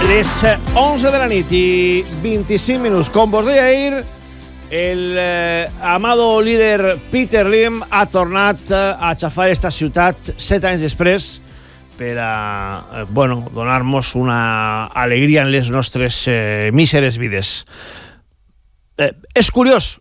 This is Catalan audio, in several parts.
Les 11 de la nit i 25 minuts. Com vos deia ahir, el amado líder Peter Lim ha tornat a xafar esta ciutat 7 anys després per a donar-nos una alegria en les nostres míseres vides. És curiós,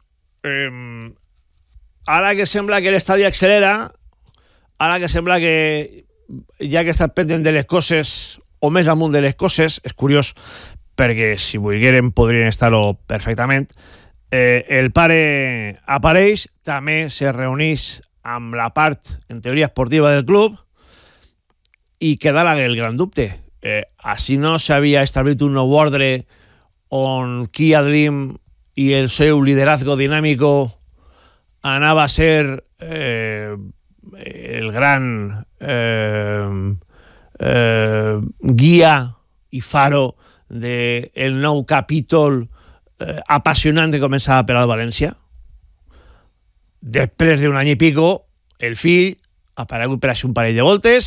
ara que sembla que l'estadi accelera, ara que sembla que ja que està pendent de les coses o més amunt de les coses, és curiós perquè si volguérem podrien estar-ho perfectament. El pare apareix, també se reuneix amb la part en teoria esportiva del club i queda el gran dubte. Així no s'havia establit un nou ordre on Kia Dream i el seu liderazgo dinàmico anava a ser el gran guia i faro del nou capítol apassionant que començava per al València. Després d'un any i pico, el fill ha aparegut per així un parell de voltes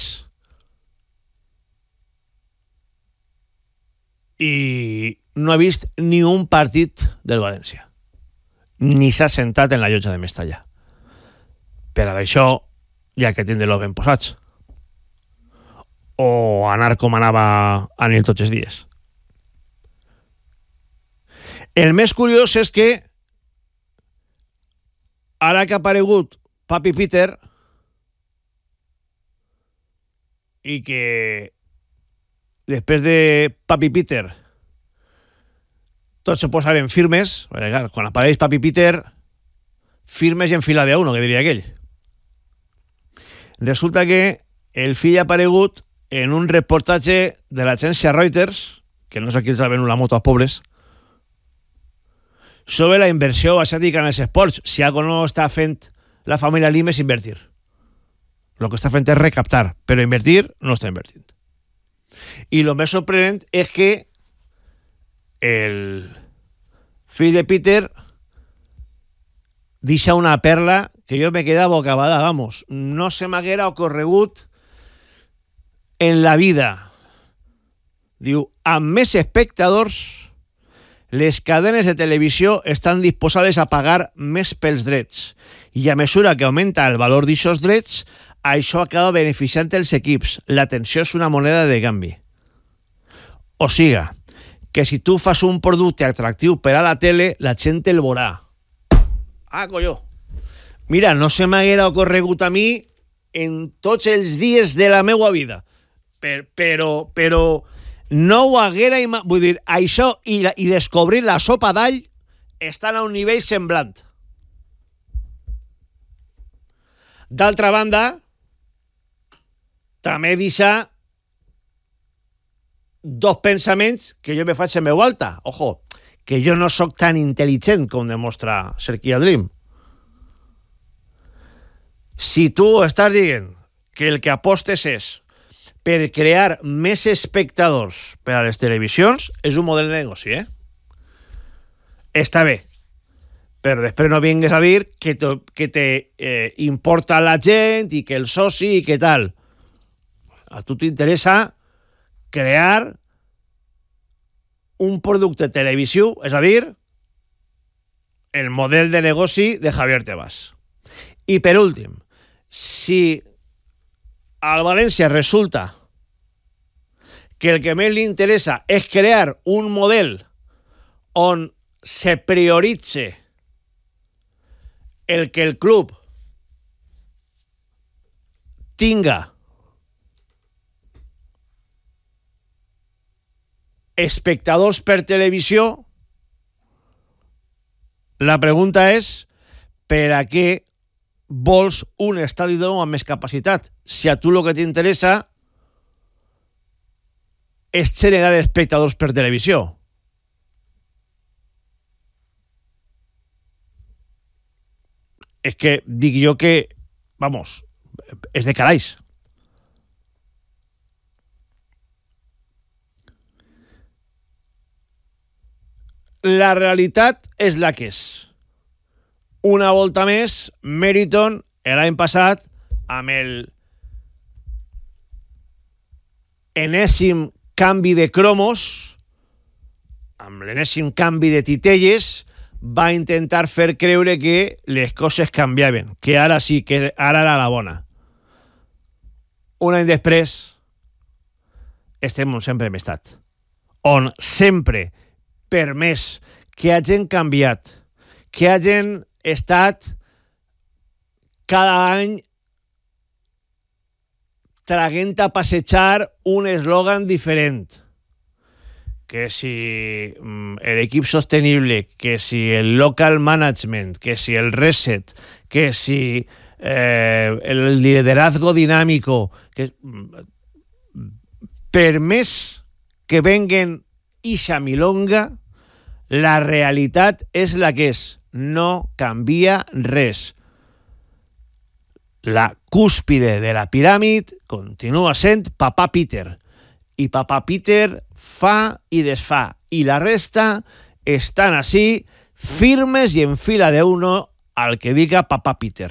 i no ha vist ni un partit del València, ni s'ha sentat en la llotja de Mestalla. Per a això ja que tindre-lo ben posats, o anar com anava Anil tots els dies. El més curiós és que ara que ha aparegut Papi Peter i que després de Papi Peter tots se posaren firmes, perquè quan apareix Papi Peter firmes i en fila de uno, que diria aquell. Resulta que el fill ha aparegut en un reportatge de l'agència Reuters, que no sé qui els ha venut la moto als pobres, sobre la inversió asiàtica en els esports. Si algo no està fent la família Lim és invertir. El que està fent és recaptar, però invertir no està invertint. I el més sorprenent és que el fill de Peter deixa una perla que jo me queda bocabada, vamos. No se m'haguera ocorregut en la vida. Diu, amb més espectadors, les cadenes de televisió estan disposades a pagar més pels drets. I a mesura que augmenta el valor d'aixòs drets, això acaba beneficiant els equips. L'atenció és una moneda de canvi. O siga, que si tu fas un producte atractiu per a la tele, la gent el veurà. Ah, colló. Mira, no se m'haguera ocorregut a mi en tots els dies de la meva vida. Però no ho haguera... Vull dir, això i descobrir la sopa d'all estan a un nivell semblant. D'altra banda, també deixa dos pensaments que jo me faig en veu alta. Ojo, que jo no sóc tan intel·ligent com demostra Sir Kia Dream. Si tu estàs dient que el que apostes és per crear més espectadors per a les televisions, és un model de negoci, Està bé. Però després no vingues a dir que te importa la gent i que el soci i que tal. A tu t'interessa crear un producte televisiu, és a dir, el model de negoci de Javier Tebas. I per últim, si al València resulta que el que més li interessa és crear un model on se prioritze el que el club tinga espectadors per televisió, la pregunta és per a què vols un estadi de nou amb més capacitat si a tu el que t'interessa és generar espectadors per televisió. És que dic jo que, vamos, és de calaix. La realitat és la que és. Una volta més, Meriton, l'any passat, amb el enèsim canvi de cromos, amb l'enèsim canvi de titelles, va intentar fer creure que les coses canviaven, que ara sí, que ara era la bona. Un any després, estem on sempre hem estat. On sempre, per més que hagin canviat, que hagin estat cada any traguent a passejar un eslògan diferent, que si l'equip sostenible, que si el local management, que si el reset, que si el liderazgo dinámico, que per més que venguen ixa milonga, la realitat és la que és, no canvia res. La cúspide de la piràmide continua sent Papà Peter, i Papà Peter fa i desfà, i la resta estan així, firmes i en fila de uno al que diga Papà Peter.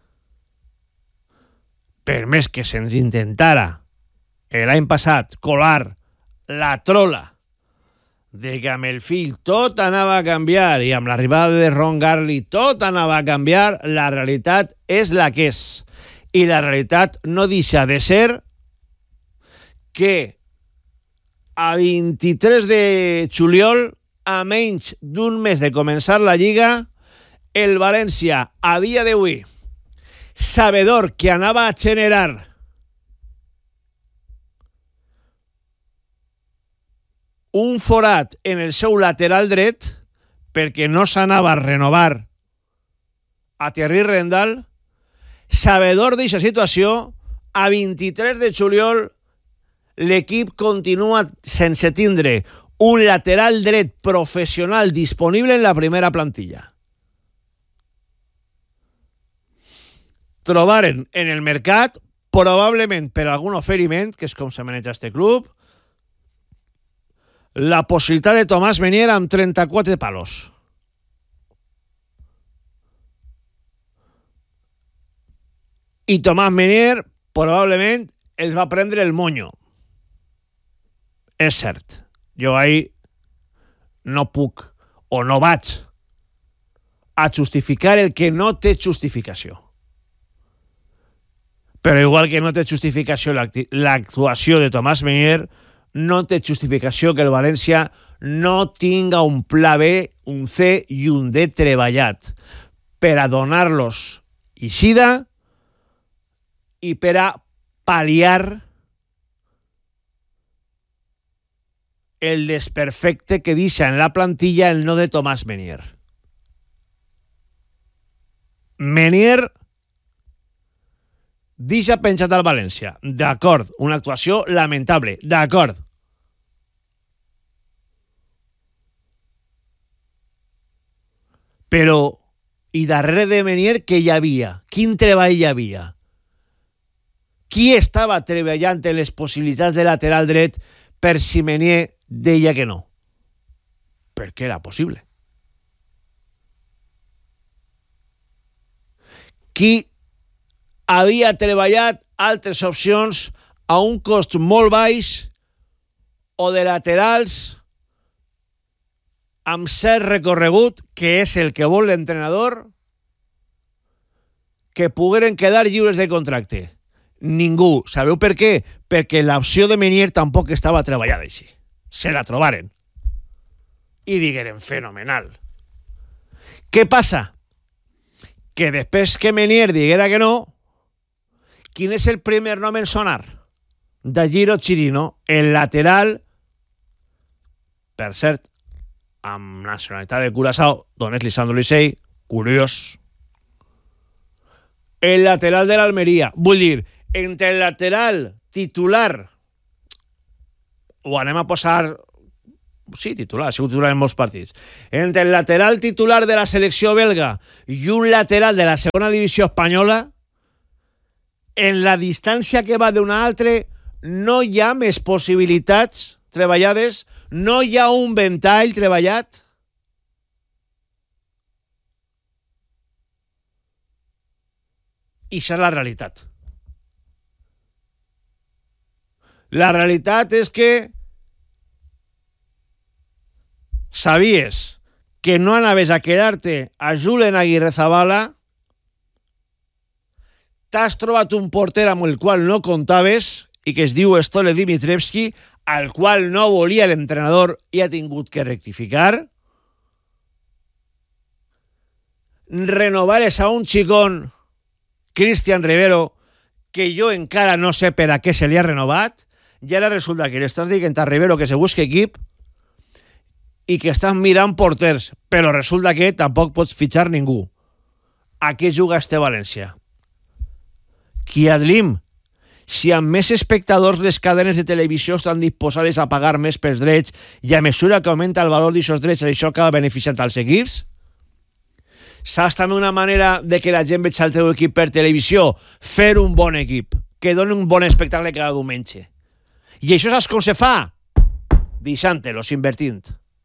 Per més que se'ns intentara l'any passat colar la trola de que amb el fill tot anava a canviar i amb l'arribada de Ron Garley tot anava a canviar, la realitat és la que és. I la realitat no deixa de ser que a 23 de juliol, a menys d'un mes de començar la Lliga, el València, a dia d'avui, sabedor que anava a generar un forat en el seu lateral dret perquè no s'anava a renovar a Thierry Rendal, sabedor d'aquesta situació, a 23 de juliol l'equip continua sense tindre un lateral dret professional disponible en la primera plantilla. Trobaren en el mercat, probablement per algun oferiment, que és com se maneja este club, la possibilitat de Tomàs Menier amb 34 palos. I Tomàs Menier probablement els va prendre el monyo. És cert. Jo ahí no puc o no vaig a justificar el que no té justificació. Però igual que no té justificació l'actuació de Tomàs Menier, no té justificació que el València no tinga un pla B, un C i un D treballat per a donar-los eixida i per a pal·liar el desperfecte que deixa en la plantilla el no de Tomàs Menier. Menier deixa penjat al València. D'acord, una actuació lamentable. D'acord. Però, i darrere de Menier, què hi havia? Quin treball hi havia? Qui estava treballant en les possibilitats de lateral dret per si Menier deia que no? Perquè era possible. Qui havia treballat altres opcions a un cost molt baix o de laterals amb cert recorregut, que és el que vol l'entrenador, que pogueren quedar lliures de contracte? Ningú. Sabeu per què? Perquè l'opció de Menier tampoc estava treballada així. Se la trobaren. I digueren, fenomenal. Què passa? Que després que Menier diguera que no, quin és el primer nom en sonar? Daguiro Chirino, el lateral, per cert, amb nacionalitat de Curaçao, d'on és Lisandro Licey, curiós. El lateral de l'Almeria. Vull dir, entre el lateral titular, o anem a posar... Sí, titular, ha sigut titular en molts partits. Entre el lateral titular de la selecció belga i un lateral de la segona divisió espanyola, en la distància que va d'un altre, no hi ha més possibilitats treballades, no hi ha un ventall treballat. I això és la realitat. La realitat és que sabies que no anaves a quedar-te a Julen Aguirrezabala, t'has trobat un porter amb el qual no comptaves i que es diu Stole Dimitrievski, al qual no volia l'entrenador i ha tingut que rectificar. Renovares a un xicón, Cristian Rivero, que jo encara no sé per a què se li ha renovat, i ara resulta que li estàs dient a Rivero que se busque equip i que estàs mirant porters, però resulta que tampoc pots fitxar ningú. A què juga este València? Kiadlim, si amb més espectadors les cadenes de televisió estan disposades a pagar més pels drets i a mesura que augmenta el valor d'aquests drets això acaba beneficiant als equips? Saps també una manera de que la gent veig el teu equip per televisió? Fer un bon equip, que doni un bon espectacle cada diumenge. I això saps com se fa? Deixant-los, invertint.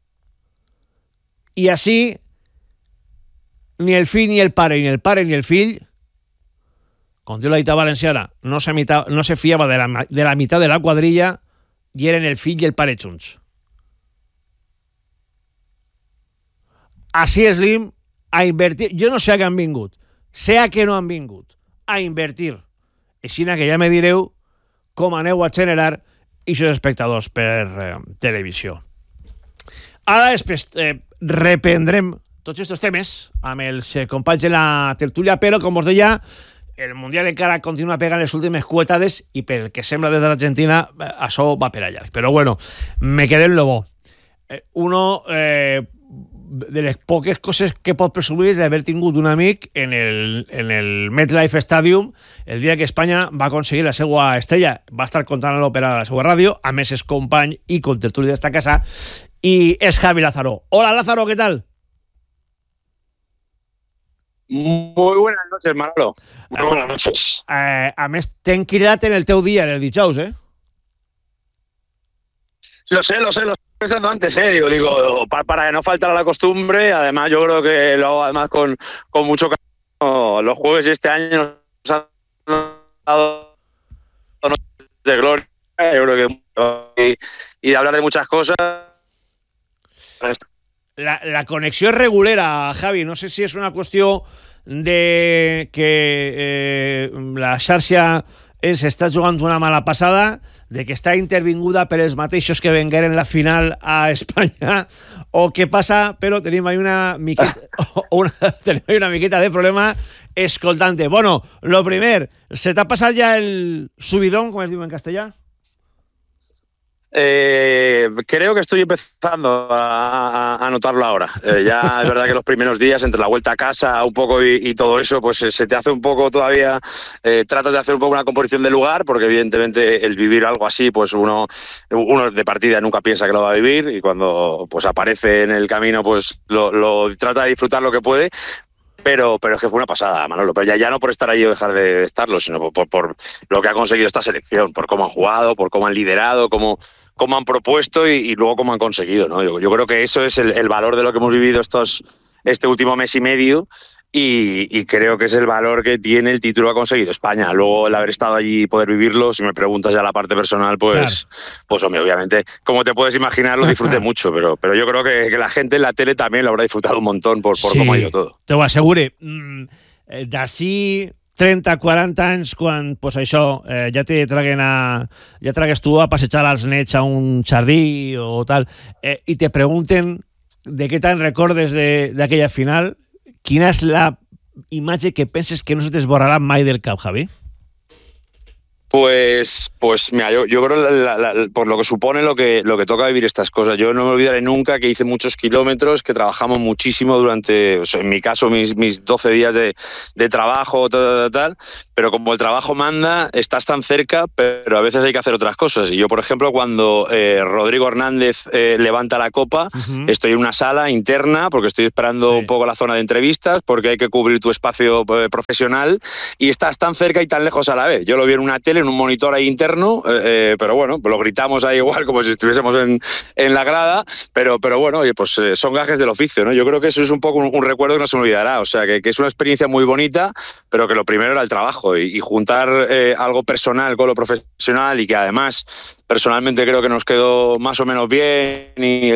I així, ni el fill ni el pare, ni el pare ni el fill, com diu la dita valenciana, no se fiava de la meitat de la quadrilla i eren el fill i el pare junts. Així Slim a invertir. Jo no sé a què han vingut, sé a què no han vingut, a invertir. Així que ja me direu com aneu a generar aquests espectadors per televisió. Ara després reprendrem tots aquests temes amb els companys de la tertúlia, però com us deia, el Mundial encara continua pegant les últimes cuetades i pel que sembla des de l'Argentina això va per allà. Però bueno, me quedé en lo bo. Uno de les poques coses que pot presumir és d'haver tingut un amic en el MetLife Stadium el dia que Espanya va aconseguir la seva estrella. Va estar contant-lo per a la seva ràdio, a més és company i contertuli d'esta casa, i és Javi Lázaro. Hola Lázaro, ¿qué tal? Muy buenas noches, Manolo. Muy buenas noches. A més, t'hem cridat en el teu dia, en el dijous, ¿eh? Lo sé, pensando antes, digo, para que no faltara la costumbre. Además, yo creo que lo hago además con mucho cariño. Los jueves de este año nos han dado de gloria, yo creo que y de hablar de muchas cosas. La connexió és regulera, Javi. No sé si és una qüestió de que la xarxa ens està jugant una mala passada, de que està intervinguda per els mateixos que vengueren la final a Espanya, o què passa, però tenim ahí una miqueta de problema escoltant-te. Bueno, lo primer, ¿se t'ha passat ja el subidón, com es diu en castellà? Creo que estoy empezando a notarlo ahora. Ya es verdad que los primeros días, entre la vuelta a casa un poco y todo eso, pues se te hace un poco todavía, tratas de hacer un poco una composición del lugar, porque evidentemente el vivir algo así, pues uno de partida nunca piensa que lo va a vivir, y cuando pues aparece en el camino, pues lo trata de disfrutar lo que puede. Pero es que fue una pasada, Manolo. Pero ya no por estar ahí o dejar de estarlo, sino por lo que ha conseguido esta selección, por cómo han jugado, por cómo han liderado, cómo han propuesto y luego cómo han conseguido, ¿no? Yo creo que eso es el valor de lo que hemos vivido este último mes y medio, y creo que es el valor que tiene el título que ha conseguido España. Luego el haber estado allí y poder vivirlo, si me preguntas ya la parte personal, pues, claro. Pues hombre, obviamente, como te puedes imaginar, lo disfruté mucho, pero yo creo que la gente en la tele también lo habrá disfrutado un montón por sí, cómo ha ido todo. Te ho assegure. D'ací 30, 40 anys, quan pues això, ja tragues tu a passejar als nets a un jardí o tal, i te pregunten de què te'n recordes d'aquella final, quina és la imatge que penses que no se t'esborrarà mai del cap, Javi? Pues mira, yo creo por lo que supone lo que toca vivir estas cosas. Yo no me olvidaré nunca que hice muchos kilómetros, que trabajamos muchísimo durante, o sea, en mi caso, mis 12 días de trabajo, tal, pero como el trabajo manda, estás tan cerca, pero a veces hay que hacer otras cosas. Y yo, por ejemplo, cuando Rodrigo Hernández levanta la copa, estoy en una sala interna, porque estoy esperando un poco la zona de entrevistas, porque hay que cubrir tu espacio profesional, y estás tan cerca y tan lejos a la vez. Yo lo vi en una tele, en un monitor ahí interno, pero bueno, lo gritamos ahí igual como si estuviésemos en la grada, pero bueno, oye, pues son gajes del oficio, ¿no? Yo creo que eso es un poco un recuerdo que no se me olvidará, o sea, que es una experiencia muy bonita, pero que lo primero era el trabajo, y juntar algo personal con lo profesional, y que además personalmente creo que nos quedó más o menos bien, y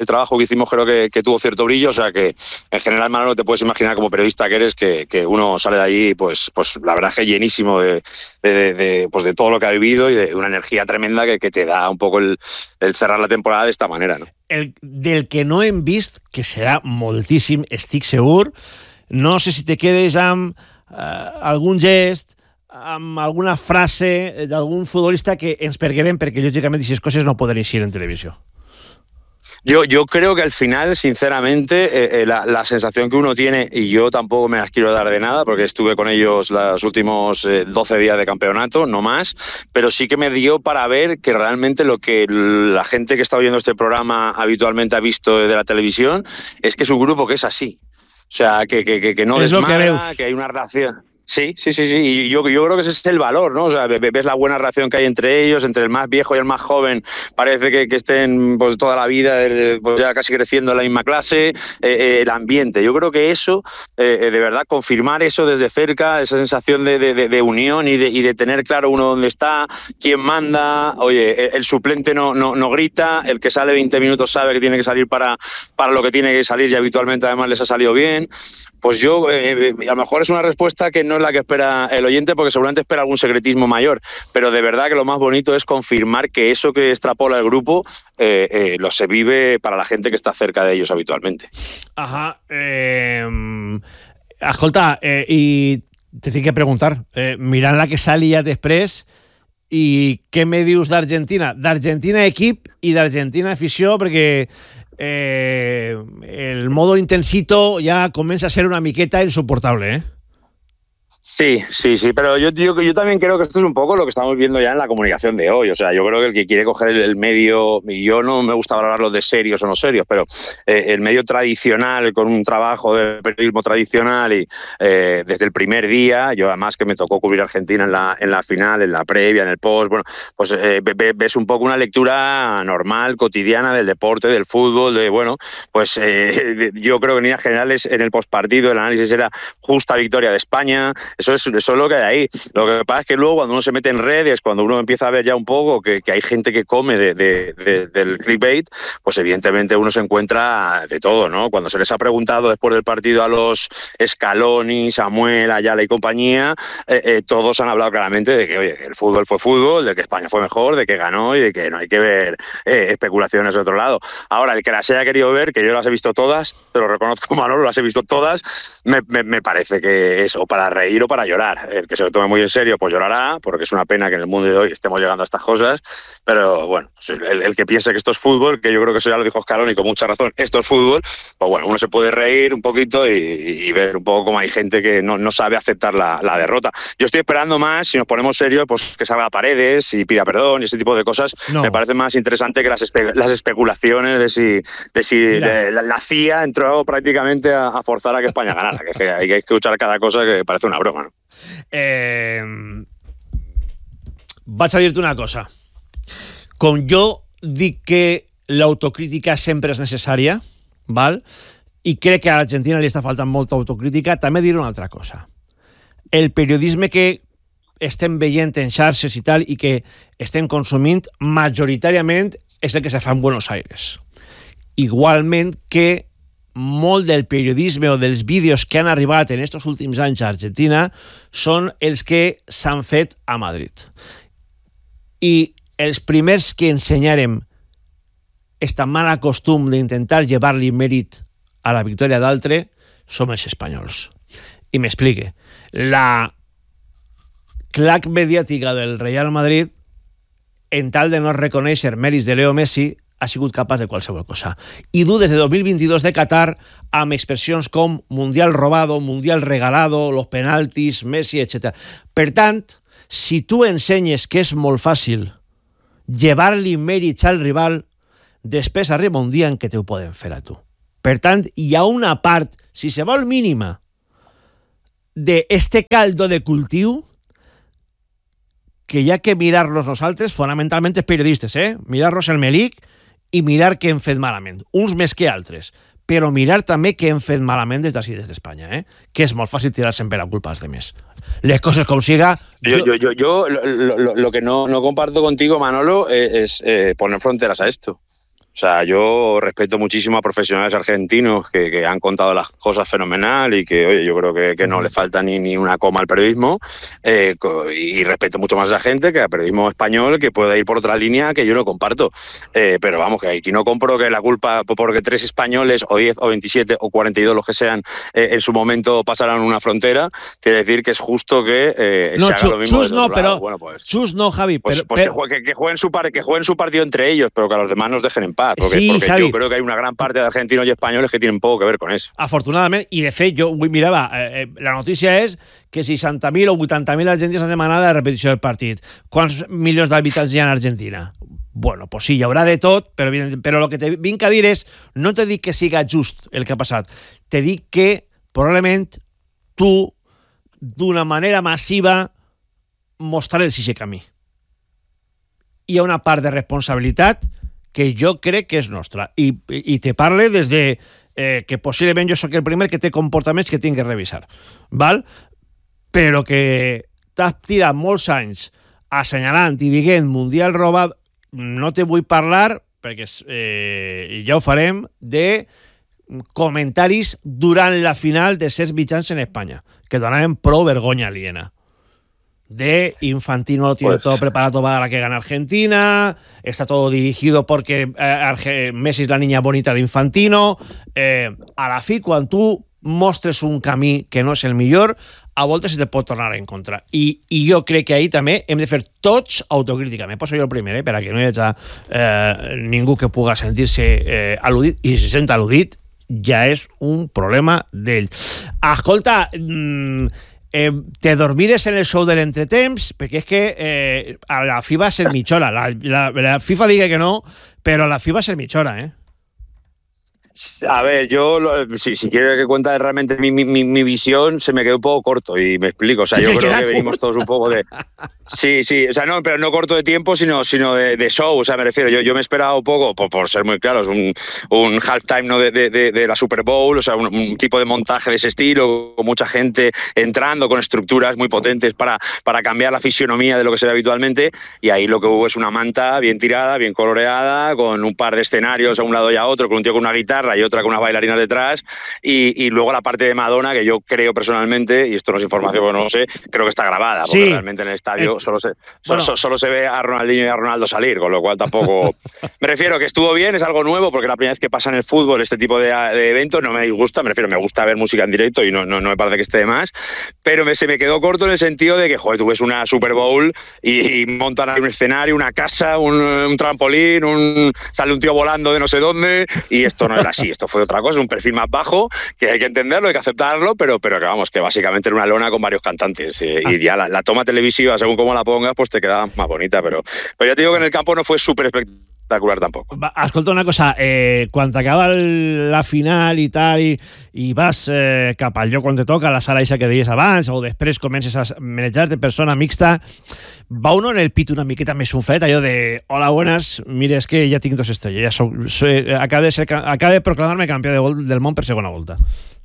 el trabajo que hicimos creo que tuvo cierto brillo, o sea que en general, Manolo, te puedes imaginar como periodista que eres que uno sale de allí, pues la verdad es que llenísimo de todo lo que ha vivido y de una energía tremenda que te da un poco el cerrar la temporada de esta manera, ¿no? Del que no hem vist, que serà moltíssim, estic segur, no sé si te quedes amb algun gest, amb alguna frase d'algun futbolista que ens perguerem, perquè lògicament aquestes coses no poden eixir en televisió. Yo creo que al final, sinceramente, la sensación que uno tiene, y yo tampoco me las quiero dar de nada, porque estuve con ellos los últimos 12 días de campeonato, no más, pero sí que me dio para ver que realmente lo que la gente que está oyendo este programa habitualmente ha visto de la televisión es que es un grupo que es así. O sea, que no desmadra, que hay una relación... Sí. Y yo creo que ese es el valor, ¿no? O sea, ves la buena relación que hay entre ellos, entre el más viejo y el más joven. Parece que estén pues toda la vida, pues ya casi creciendo en la misma clase. El ambiente. Yo creo que eso, de verdad, confirmar eso desde cerca, esa sensación de unión y de tener claro uno dónde está, quién manda. Oye, el suplente no grita, el que sale 20 minutos sabe que tiene que salir para lo que tiene que salir y habitualmente además les ha salido bien. Pues yo, a lo mejor es una respuesta que no es la que espera el oyente, porque seguramente espera algún secretismo mayor, pero de verdad que lo más bonito es confirmar que eso que extrapola el grupo lo se vive para la gente que está cerca de ellos habitualmente. Ajá. Escolta, i te tinc que preguntar, mirant la que salia després, i què me dius d'Argentina? D'Argentina equip i d'Argentina afició, perquè el modo intensito ya comença a ser una miqueta insoportable, ¿eh? Sí, pero yo también creo que esto es un poco lo que estamos viendo ya en la comunicación de hoy. O sea, yo creo que el que quiere coger el medio, y yo no me gusta hablarlo de serios o no serios, pero el medio tradicional, con un trabajo de periodismo tradicional y desde el primer día, yo además que me tocó cubrir Argentina en la final, en la previa, en el post, bueno, pues ves un poco una lectura normal, cotidiana del deporte, del fútbol, pues yo creo que en líneas generales en el postpartido el análisis era justa victoria de España. Eso es lo que hay ahí. Lo que pasa es que luego cuando uno se mete en redes, cuando uno empieza a ver ya un poco que hay gente que come del clickbait, pues evidentemente uno se encuentra de todo, ¿no? Cuando se les ha preguntado después del partido a los Scaloni, Samuel, Ayala y compañía, todos han hablado claramente de que, oye, que el fútbol fue fútbol, de que España fue mejor, de que ganó y de que no hay que ver especulaciones de otro lado. Ahora, el que las haya querido ver, que yo las he visto todas, te lo reconozco, Manolo, las he visto todas, me parece que es o para reír o para llorar. El que se lo tome muy en serio, pues llorará, porque es una pena que en el mundo de hoy estemos llegando a estas cosas, pero bueno, el que piense que esto es fútbol, que yo creo que eso ya lo dijo Scaloni con mucha razón, esto es fútbol, pues bueno, uno se puede reír un poquito y ver un poco cómo hay gente que no sabe aceptar la derrota. Yo estoy esperando más, si nos ponemos serios, pues que salga a Paredes y pida perdón y ese tipo de cosas. No. Me parece más interesante que las especulaciones de si la CIA entró prácticamente a forzar a que España ganara, que hay que escuchar cada cosa que parece una broma, ¿no? Vaig a dir-te una cosa. Com jo dic que l'autocrítica sempre és necessària, val? I crec que a l'Argentina li està faltant molta autocrítica, també diré una altra cosa. El periodisme que estem veient en xarxes i tal, i que estem consumint, majoritàriament és el que se fa en Buenos Aires. Igualment que molt del periodisme o dels vídeos que han arribat en aquests últims anys a Argentina són els que s'han fet a Madrid. I els primers que ensenyarem este mal costum d'intentar llevar-li mèrit a la victòria d'altre som els espanyols. I m'explique. La clac mediàtica del Real Madrid, en tal de no reconèixer mèrits de Leo Messi, ha sigut capaç de qualsevol cosa. I du des de 2022 de Qatar amb expressions com Mundial robado, Mundial regalado, los penaltis, Messi, etc. Per tant, si tu ensenyes que és molt fàcil llevar-li mèrits al rival, després arriba un dia en què t'ho poden fer a tu. Per tant, hi ha una part, si se vol mínima, d'este caldo de cultiu que hi ha que mirar-los nosaltres, fonamentalment els periodistes, mirar-los el melic i mirar què hem fet malament, uns més que altres, però mirar també què hem fet malament des d'ací, des d'Espanya, que és molt fàcil tirar sempre la culpa als demés. Les coses com siga... Yo lo que no comparto contigo, Manolo, es poner fronteras a esto. O sea, yo respeto muchísimo a profesionales argentinos que han contado las cosas fenomenal y que, oye, yo creo que no le falta ni una coma al periodismo, y respeto mucho más a la gente que al periodismo español, que puede ir por otra línea que yo no comparto. Pero vamos, que aquí no compro que la culpa, porque 3 españoles o 10 o 27 o 42 los que sean, en su momento pasaran una frontera, quiere decir que es justo que no, se haga lo mismo. Chus no, pero bueno, pues, Chus no, Javi. pues que jueguen su partido entre ellos, pero que a los demás nos dejen en paz. Sí, porque Javi, yo creo que hay una gran parte de argentinos y españoles que tienen poco que ver con eso. Afortunadament, i de fet jo mirava, la notícia és que 60.000 o 80.000 argentins han demanat la repetició del partit. Quants milions d'habitants hi ha en Argentina? Bueno, pues sí, hi haurà de tot, però el que te vinc a dir és, no te dic que siga just el que ha passat, te dic que probablement tu, d'una manera massiva, mostrares aquest camí. Hi ha una part de responsabilitat que jo crec que és nostra. I te parle des de que possiblement jo sóc el primer que té comportaments que tinc que revisar. Val? Però que t'has tirat molts anys assenyalant i dient Mundial robat, no te vull parlar, perquè ja ho farem, de comentaris durant la final de certs mitjans en Espanya, que donaven prou vergonya aliena. De Infantino lo tiene todo preparado para que gane Argentina, está todo dirigido porque Messi es la niña bonita de Infantino. A la fi, quan tu mostres un camí que no és el millor, a voltes se te pot tornar en contra. I jo crec que ahí també hem de fer tots autocrítica. Me poso jo el primer, per a que no hi hagi ningú que puga sentir-se al·ludit, i si se sent al·ludit ja és un problema d'ell. Escolta, te dormires en el show de l'entretemps, perquè és que a la fi va ser mitja hora. La FIFA diga que no, però la fi va ser mitja hora, A ver, yo, si quieres que cuente realmente mi visión, se me quedó un poco corto, y me explico. O sea, yo creo que venimos todos un poco de... Sí, o sea, no, pero no corto de tiempo, sino de show. O sea, me refiero, yo me esperaba un poco, por ser muy claros, un halftime, ¿no?, de la Super Bowl, o sea, un tipo de montaje de ese estilo, con mucha gente entrando, con estructuras muy potentes para cambiar la fisionomía de lo que se ve habitualmente, y ahí lo que hubo es una manta bien tirada, bien coloreada, con un par de escenarios a un lado y a otro, con un tío con una guitarra y otra con unas bailarinas detrás, y luego la parte de Madonna, que yo creo personalmente, y esto no es información porque no lo sé, creo que está grabada, porque sí, realmente en el estadio solo se ve a Ronaldinho y a Ronaldo salir, con lo cual tampoco... Me refiero que estuvo bien, es algo nuevo, porque la primera vez que pasa en el fútbol este tipo de eventos, no me disgusta, me refiero, me gusta ver música en directo y no me parece que esté de más, pero se me quedó corto en el sentido de que, joder, tú ves una Super Bowl y montan ahí un escenario, una casa, un trampolín, sale un tío volando de no sé dónde, y esto no era así, esto fue otra cosa, un perfil más bajo, que hay que entenderlo, hay que aceptarlo, pero que vamos, que básicamente era una lona con varios cantantes, y ya la toma televisiva, según cómo la pongas, pues te queda más bonita, pero ya te digo que en el campo no fue súper espectacular tampoc. Escolta una cosa, quan t'acaba la final i tal, i vas cap al lloc on te toca, a la sala eixa que deies abans, o després comences a manejar-te persona mixta, va uno en el pit una miqueta més unfet, allò de hola, buenas, mira, és que ja tinc 2 estrelles, acaba de proclamar-me campió del món per segona volta.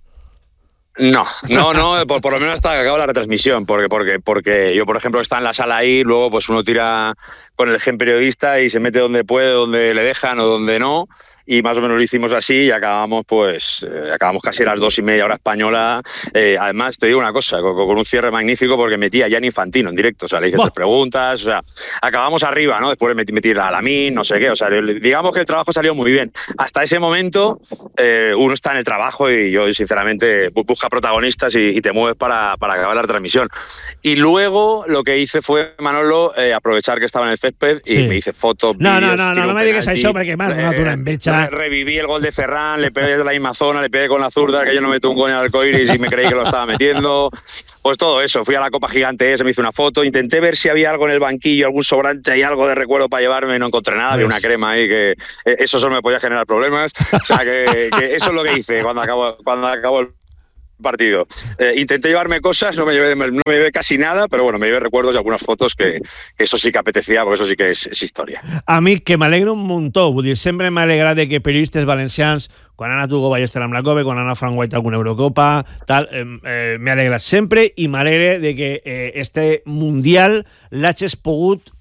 No, por lo menos hasta que acaba la retransmisión, porque yo, por ejemplo, está en la sala ahí, luego pues uno tira con el gen periodista y se mete donde puede, donde le dejan o donde no, y más o menos lo hicimos así y acabamos casi a las 2:30 hora española. Además, te digo una cosa, con un cierre magnífico, porque metí a Gianni Infantino en directo, o sea, le hice 3 preguntas, o sea, acabamos arriba, ¿no? Después metí a Lamine, no sé qué, o sea, digamos que el trabajo salió muy bien. Hasta ese momento, uno está en el trabajo y yo, sinceramente, busca protagonistas y te mueves para acabar la retransmisión. Y luego lo que hice fue, Manolo, aprovechar que estaba en el césped y me hice fotos. No me digas això, perquè m'has donat una enveja. Reviví el gol de Ferran, le pegué de la misma zona, le pegué con la zurda, que yo no meto un gol en el arcoiris y me creí que lo estaba metiendo. Pues todo eso, fui a la Copa Gigante esa, me hice una foto, intenté ver si había algo en el banquillo, algún sobrante y algo de recuerdo para llevarme, no encontré nada, había una crema ahí que eso solo me podía generar problemas, o sea que eso es lo que hice cuando acabó el partido. Intenté llevarme cosas, no me llevé casi nada, pero bueno, me llevé recuerdos y algunas fotos que eso sí que apetecía, porque eso sí que és història. A mi, que m'alegra un muntó, vull dir, sempre m'ha alegrat de que periodistes valencians, quan han anat Hugo Ballester amb la Copa, quan han anat Frank White a alguna Eurocopa, tal, m'ha alegrat sempre, i m'alegra de que este Mundial l'hagis pogut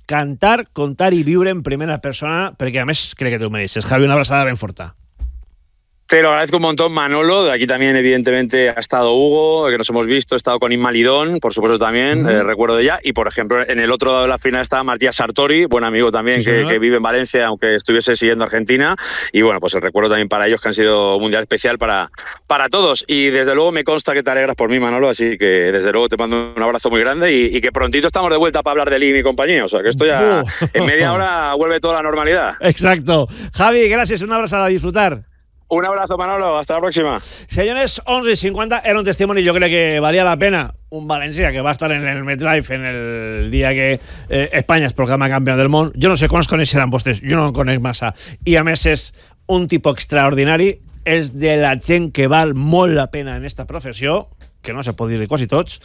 cantar, contar i viure en primera persona, perquè a més crec que t'ho mereixes. Javi, una abraçada ben forta. Te lo agradezco un montón, Manolo. De aquí también, evidentemente, ha estado Hugo, que nos hemos visto. He estado con Inma Lidón, por supuesto, también, recuerdo de ella. Y, por ejemplo, en el otro lado de la final estaba Matías Sartori, buen amigo también, sí, que vive en Valencia, aunque estuviese siguiendo Argentina. Y, bueno, pues el recuerdo también para ellos, que han sido un mundial especial para todos. Y, desde luego, me consta que te alegras por mí, Manolo. Así que, desde luego, te mando un abrazo muy grande y que prontito estamos de vuelta para hablar de Lee y mi compañía. O sea, que esto ya en media hora vuelve toda la normalidad. Exacto. Javi, gracias. Un abrazo a disfrutar. Un abrazo, Manolo. Hasta la próxima. Senyores, 11:50 era un testimoni, jo crec que valia la pena. Un valencià que va estar en el MetLife en el dia que Espanya es proclama campió del món. Jo no sé quants coneixeran vostès, jo no en conec massa. I a més és un tipus extraordinari, és de la gent que val molt la pena en esta professió, que no se pot dir de quasi tots,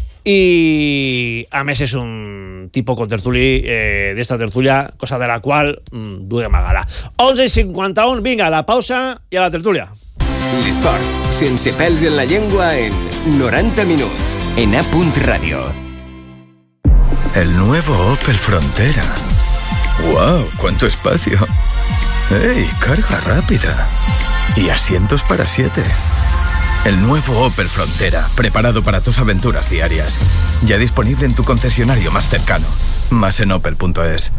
i a més és un tipus contertuli d'esta tertúlia, cosa de la qual duguem a gala. 11:51, vinga, la pausa i a la tertúlia. L'esport, sense pèls en la llengua, en 90 minuts, en A. Radio. El nuevo Opel Frontera. ¡Wow! ¡Cuánto espacio! ¡Ey! Carga rápida. Y asientos para 7. El nuevo Opel Frontera, preparado para tus aventuras diarias. Ya disponible en tu concesionario más cercano. Más en opel.es.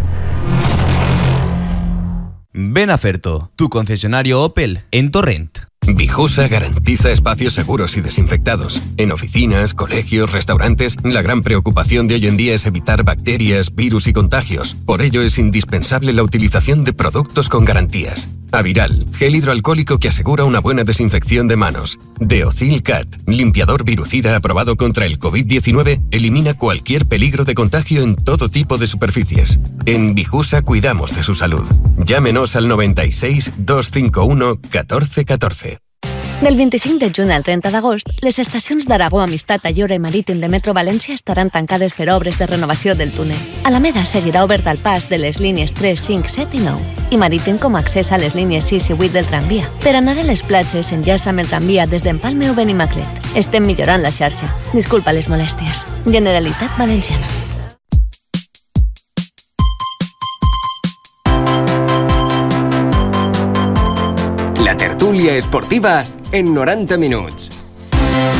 Ven a Ferto, tu concesionario Opel en Torrent. Vijusa garantiza espacios seguros y desinfectados. En oficinas, colegios, restaurantes, la gran preocupación de hoy en día es evitar bacterias, virus y contagios. Por ello es indispensable la utilización de productos con garantías. Aviral, gel hidroalcohólico que asegura una buena desinfección de manos. Deocil Cat, limpiador virucida aprobado contra el COVID-19, elimina cualquier peligro de contagio en todo tipo de superficies. En Vijusa cuidamos de su salud. Llámenos al 96 251 1414. Del 25 de juny al 30 d'agost, les estacions d'Aragó, Amistat, Ayora i Marítim de Metro València estaran tancades per obres de renovació del túnel. Alameda seguirà obert al pas de les línies 3, 5, 7 i 9 i Marítim com a accés a les línies 6 i 8 del tramvia. Per anar a les platges, enllaça amb el tramvia des d'Empalme o Benimaclet. Estem millorant la xarxa. Disculpa les molèsties. Generalitat Valenciana. La tertúlia esportiva en 90 minuts.